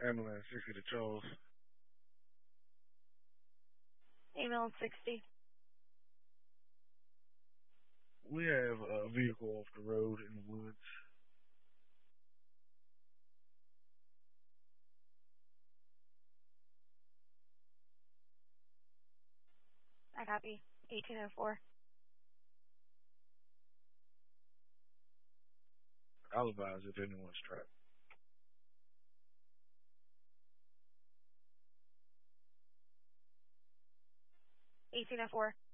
Ambulance 60 to Charles. Email 60. We have a vehicle off the road in the woods. I copy. 1804. I'll advise if anyone's trapped. 1804.